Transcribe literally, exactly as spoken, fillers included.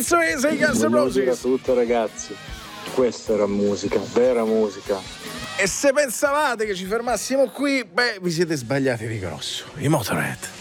It's so easy, Guns N' Musica Roses. tutto, ragazzi. Questa era musica, vera musica. E se pensavate che ci fermassimo qui, beh, vi siete sbagliati di grosso. I Motorhead.